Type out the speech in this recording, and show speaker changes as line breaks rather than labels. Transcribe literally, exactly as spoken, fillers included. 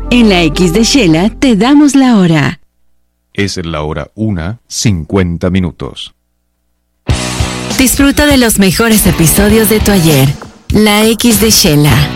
En la X de Shela te damos la hora.
Es la hora una, cincuenta minutos.
Disfruta de los mejores episodios de tu ayer. La X de Shela.